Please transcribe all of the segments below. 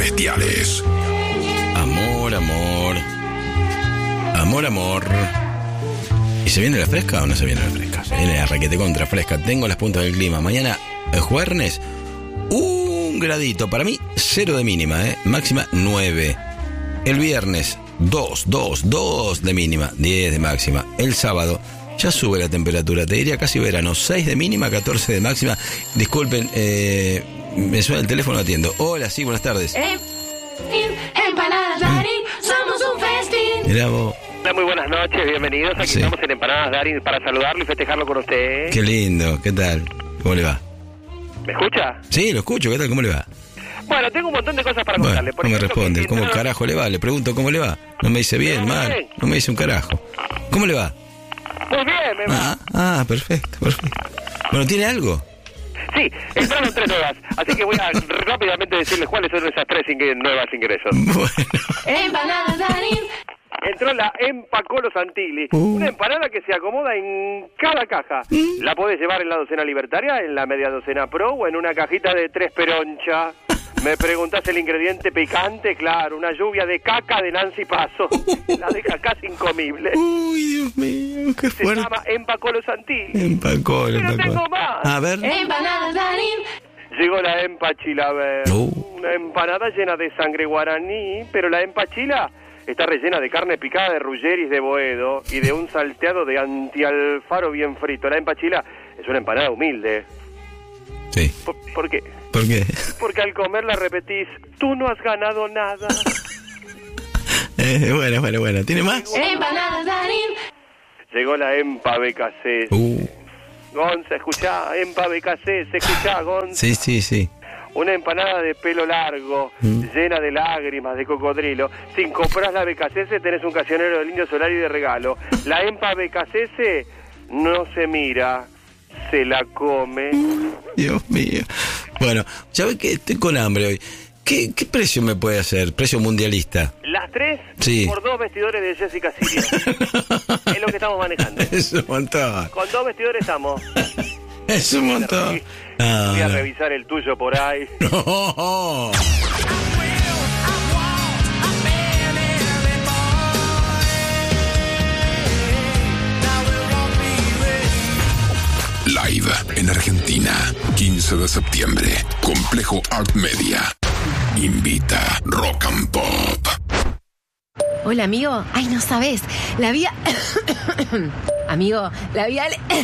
bestiales. Amor, amor. Amor, amor. ¿Y se viene la fresca o no se viene la fresca? Se viene la raquete contra fresca. Tengo las puntas del clima. Mañana, jueves, 1 gradito. Para mí, 0 de mínima, máxima 9. El viernes, 2 de mínima, 10 de máxima. El sábado ya sube la temperatura, te diría casi verano, 6 de mínima, 14 de máxima. Disculpen, me suena el teléfono, atiendo. Hola, sí, buenas tardes. Empanadas Darín, somos un festín. Mirá vos. Hola, muy buenas noches, bienvenidos. Aquí Sí. estamos en Empanadas Darín para saludarlo y festejarlo con usted. Qué lindo, ¿qué tal? ¿Cómo le va? ¿Me escucha? Sí, lo escucho, ¿qué tal? ¿Cómo le va? Bueno, tengo un montón de cosas para Bueno, contarle. Por no me ejemplo, responde. que ¿Cómo entraron- carajo le va? Le pregunto cómo le va. No me dice bien, Muy mal. bien. No me dice un carajo. ¿Cómo le va? Muy bien, me va. Perfecto. Bueno, ¿tiene algo? Sí, entraron 3 nuevas, así que voy a rápidamente decirles cuáles son esas 3 nuevas ingresos. Bueno. Empanadas Darín. Entró la Empacolo Santilli, una empanada que se acomoda en cada caja. La podés llevar en la docena libertaria, en la media docena pro o en una cajita de 3 peroncha. Me preguntás el ingrediente picante, claro, una lluvia de caca de Nancy Paso. La deja casi incomible. Uy, Dios mío, qué Se fuerte. llama Empacolo Santilli. Empacó. Pero tengo más. A ver. Empanadas Darín. Llegó la Empachila, Oh. una empanada llena de sangre guaraní, pero la Empachila está rellena de carne picada de Ruggeris de Boedo y de un salteado de antialfaro bien frito. La Empachila es una empanada humilde. Sí. ¿Por qué? ¿Por qué? Porque al comerla repetís, tú no has ganado nada. Bueno. ¿Tiene más? Empanadas Darín. Llegó la Empa BKC. Gonza, escuchá, Empa BKC, ¿se escuchá, Gonza? Sí. Una empanada de pelo largo, llena de lágrimas, de cocodrilo. Si compras la BKC, tenés un cancionero del Indio Solari de regalo. La Empa BKC no se mira, se la come. Dios mío. Bueno, ya ve que estoy con hambre hoy. ¿Qué precio me puede hacer? ¿Precio mundialista? Las 3 Sí. por 2 vestidores de Jessica Sirio. Es lo que estamos manejando. Es un montón. Con 2 vestidores estamos. Es un montón. Voy a revisar el tuyo por ahí. No. Live en Argentina, 15 de septiembre. Complejo Art Media. Invita Rock and Pop. Hola, amigo. Ay, no sabes. La vía... Amigo, la vía...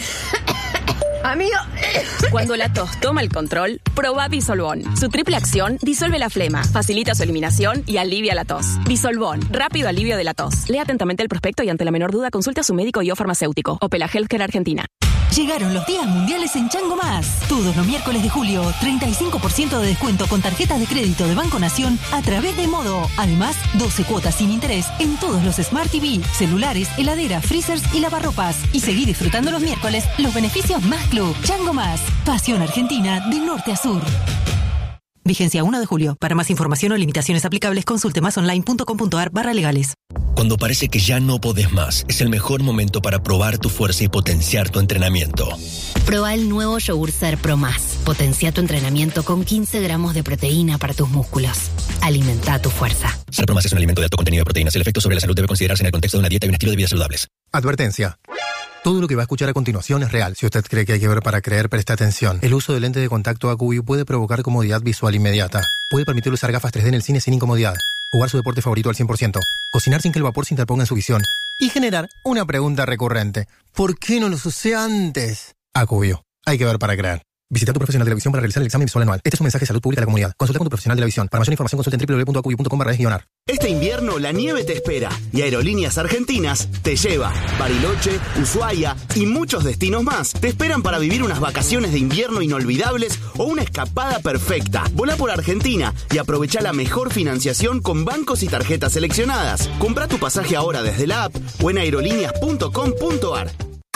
Amigo... Cuando la tos toma el control, probá Disolvón. Su triple acción disuelve la flema, facilita su eliminación y alivia la tos. Disolvón, rápido alivio de la tos. Lea atentamente el prospecto y ante la menor duda consulte a su médico y o farmacéutico. Opela Healthcare Argentina. Llegaron los días mundiales en Chango Más. Todos los miércoles de julio, 35% de descuento con tarjetas de crédito de Banco Nación a través de Modo. Además, 12 cuotas sin interés en todos los Smart TV, celulares, heladeras, freezers y lavarropas. Y seguí disfrutando los miércoles los beneficios más Club. Chango Más. Pasión Argentina de norte a sur. Vigencia 1 de julio. Para más información o limitaciones aplicables, consulte masonline.com.ar/legales. Cuando parece que ya no podés más, es el mejor momento para probar tu fuerza y potenciar tu entrenamiento. Proba el nuevo Yogur Ser Pro Más. Potencia tu entrenamiento con 15 gramos de proteína para tus músculos. Alimenta tu fuerza. Ser Pro Más es un alimento de alto contenido de proteínas. El efecto sobre la salud debe considerarse en el contexto de una dieta y un estilo de vida saludables. Advertencia. Todo lo que va a escuchar a continuación es real. Si usted cree que hay que ver para creer, preste atención. El uso de lente de contacto AQView puede provocar comodidad visual inmediata. Puede permitir usar gafas 3D en el cine sin incomodidad. Jugar su deporte favorito al 100%. Cocinar sin que el vapor se interponga en su visión. Y generar una pregunta recurrente. ¿Por qué no los usé antes? AQView. Hay que ver para creer. Visita a tu profesional de la visión para realizar el examen visual anual. Este es un mensaje de salud pública a la comunidad. Consulta con tu profesional de la visión. Para mayor información consulta en www.aqview.com/ar. Este invierno la nieve te espera y Aerolíneas Argentinas te lleva. Bariloche, Ushuaia y muchos destinos más te esperan para vivir unas vacaciones de invierno inolvidables o una escapada perfecta. Volá por Argentina y aprovecha la mejor financiación con bancos y tarjetas seleccionadas. Compra tu pasaje ahora desde la app o en aerolíneas.com.ar.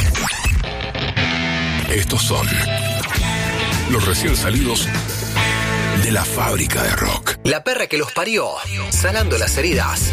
Estos son los recién salidos de la fábrica de rock. La perra que los parió, sanando las heridas.